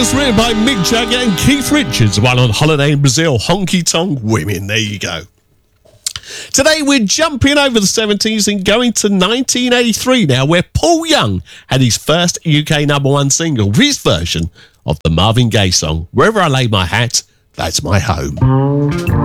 It's written by Mick Jagger and Keith Richards while on holiday in Brazil. Honky Tonk Women. There you go. Today we're jumping over the 70s and going to 1983 now, where Paul Young had his first UK #1 single with his version of the Marvin Gaye song, Wherever I Lay My Hat, That's My Home.